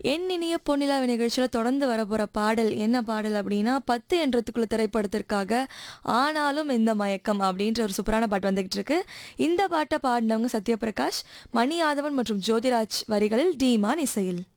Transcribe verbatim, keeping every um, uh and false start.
என் இனிய பொன்னிலாவை நிகழ்ச்சியில் தொடர்ந்து வரப்போகிற பாடல் என்ன பாடல் அப்படின்னா பத்து என்றதுக்குள்ள திரைப்படத்திற்காக ஆனாலும் இந்த மயக்கம் அப்படின்ற ஒரு சூப்பரான பாட்டு வந்துகிட்டு இருக்கு. இந்த பாட்டை பாடினவங்க சத்யபிரகாஷ், மணி யாதவன் மற்றும் ஜோதிராஜ் வரிகளில் டீமான் இசையில்.